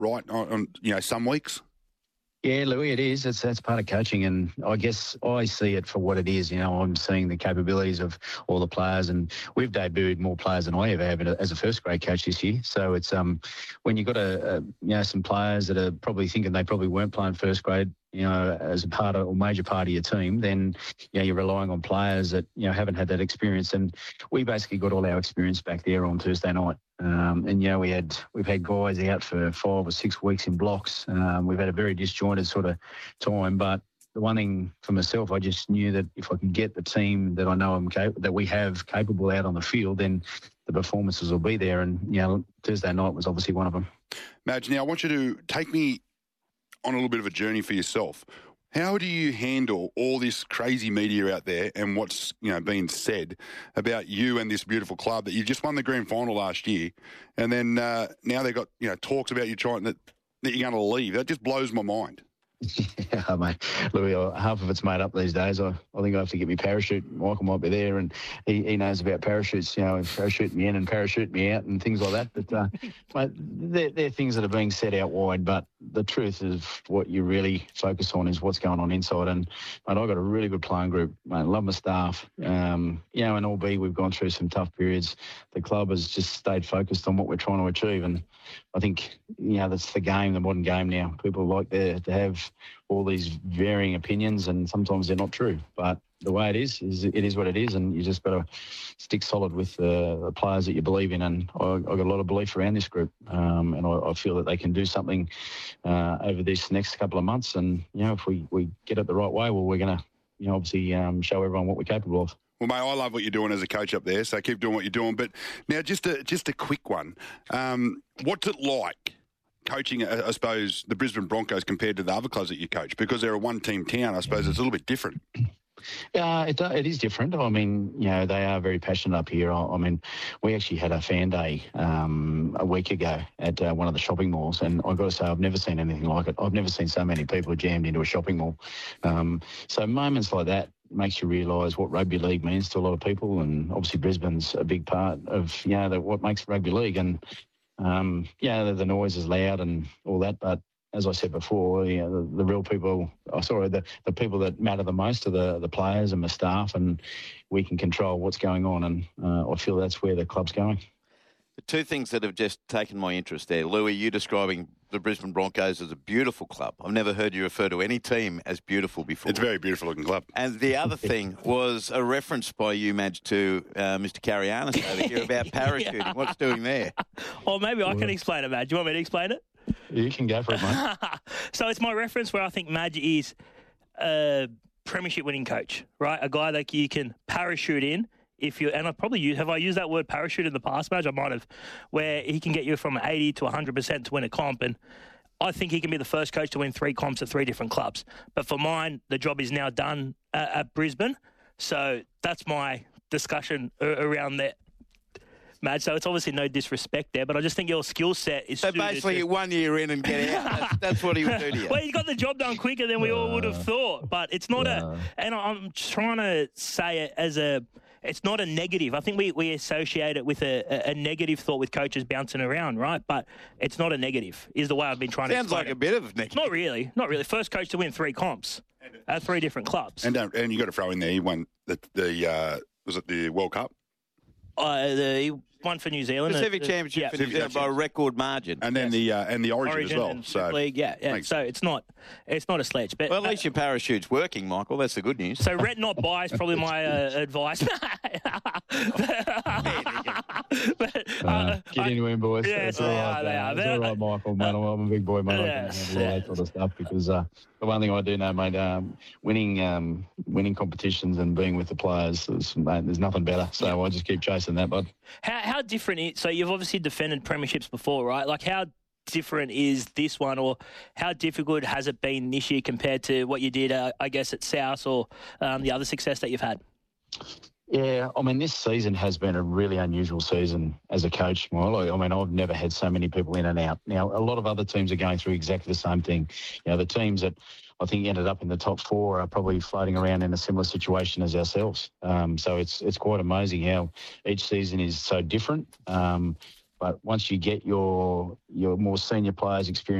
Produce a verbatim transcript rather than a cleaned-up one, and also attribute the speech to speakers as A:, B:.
A: right on, on you know, some weeks?
B: Yeah, Louis, it is. It's, that's part of coaching, and I guess I see it for what it is. You know, I'm seeing the capabilities of all the players, and we've debuted more players than I ever have as a first grade coach this year. So it's um when you've got a, a you know some players that are probably thinking they probably weren't playing first grade, you know, as a part of or major part of your team, then you know you're relying on players that you know haven't had that experience, and we basically got all our experience back there on Thursday night. Um, and, you know, we had, we've had guys out for five or six weeks in blocks. Um, we've had a very disjointed sort of time. But the one thing for myself, I just knew that if I could get the team that I know I'm cap- that we have capable out on the field, then the performances will be there. And, you know, Thursday night was obviously one of them.
A: Madge, now I want you to take me on a little bit of a journey for yourself. How do you handle all this crazy media out there and what's, you know, being said about you and this beautiful club that you just won the grand final last year, and then uh, now they've got, you know, talks about you trying that, that you're going to leave? That just blows my mind.
B: Yeah, mate. Louis, half of it's made up these days. I, I think I have to get my parachute. Michael might be there, and he, he knows about parachutes, you know, parachute me in and parachute me out and things like that. But, uh, mate, they're, they're things that are being said out wide, but the truth is what you really focus on is what's going on inside. And, mate, I've got a really good playing group. Mate, love my staff. Um, you know, and albeit we've gone through some tough periods, the club has just stayed focused on what we're trying to achieve. And I think, you know, that's the game, the modern game now. People like to, to have all these varying opinions, and sometimes they're not true. But the way it is, is it is what it is, and you just got to stick solid with uh, the players that you believe in. And I, I've got a lot of belief around this group, um, and I, I feel that they can do something uh, over this next couple of months. And, you know, if we, we get it the right way, well, we're going to, you know, obviously um, show everyone what we're capable of.
A: Well, mate, I love what you're doing as a coach up there, so keep doing what you're doing. But now just a, just a quick one. Um, what's it like coaching, I suppose, the Brisbane Broncos compared to the other clubs that you coach? Because they're a one-team town, I suppose it's a little bit different.
B: Yeah, it, it is different. I mean, you know, they are very passionate up here. I, I mean, we actually had a fan day um, a week ago at uh, one of the shopping malls, and I've got to say I've never seen anything like it. I've never seen so many people jammed into a shopping mall. Um, so moments like that makes you realise what rugby league means to a lot of people, and obviously Brisbane's a big part of, you know, the, what makes rugby league. And, um, yeah, the, the noise is loud and all that, but as I said before, you know, the, the real people, oh, sorry, the, the people that matter the most are the, the players and the staff, and we can control what's going on, and uh, I feel that's where the club's going.
C: The two things that have just taken my interest there, Louis, you describing the Brisbane Broncos as a beautiful club. I've never heard you refer to any team as beautiful before.
A: It's a very beautiful looking club.
C: And the other thing was a reference by you, Madge, to uh, Mister Carianis over here about parachuting. Yeah. What's doing there?
D: Oh, maybe I can explain it, Madge. Do you want me to explain it?
B: You can go for it, mate.
D: So it's my reference where I think Madge is a premiership winning coach, right? A guy that you can parachute in. If you and I probably use, have I used that word parachute in the past, Madge? I might have, where he can get you from eighty to one hundred percent to win a comp. And I think he can be the first coach to win three comps at three different clubs. But for mine, the job is now done at, at Brisbane. So that's my discussion around that, Madge. So it's obviously no disrespect there, but I just think your skill set is
C: so basically to... one year in and get out. That's, that's what he would do to you.
D: Well, he got the job done quicker than we uh, all would have thought. But it's not uh, a... And I'm trying to say it as a... It's not a negative. I think we, we associate it with a, a, a negative thought with coaches bouncing around, right? But it's not a negative, is the way I've been trying
C: Sounds
D: to explain
C: like
D: it.
C: a bit of negative.
D: Not really. Not really. First coach to win three comps at three different clubs.
A: And uh, and you got to throw in there, he won the, the uh, was it the World Cup?
D: Uh, the one for New Zealand.
C: Pacific
D: uh,
C: Championship
D: yeah.
C: for New Zealand by a record margin.
A: And then yes. the uh, and the Origin,
D: Origin
A: as well.
D: And
A: so
D: League, yeah, yeah.
A: Makes...
D: So it's not it's not a sledge. But
C: well, at least uh, your parachute's working, Michael. That's the good news.
D: So rent not buy is probably my uh, advice.
B: but, uh, uh, get into him, boys.
D: Yeah,
B: it's
D: they
B: all
D: are.
B: right,
D: They are.
B: It's all right, Michael. Mate, I'm a big boy, mate.
D: Yes,
B: I can handle all
D: yeah.
B: that sort of stuff because uh, the one thing I do know, mate, um, winning um, winning competitions and being with the players, is, mate, there's nothing better. So yeah. I just keep chasing that, bud.
D: How how different is so you've obviously defended premierships before, right? Like how different is this one, or how difficult has it been this year compared to what you did, uh, I guess, at South or um, the other success that you've had?
B: Yeah, I mean, this season has been a really unusual season as a coach. Well, I mean, I've never had so many people in and out. Now, a lot of other teams are going through exactly the same thing. You know, the teams that I think ended up in the top four are probably floating around in a similar situation as ourselves. Um, so it's it's quite amazing how each season is so different. Um, But once you get your your more senior players experience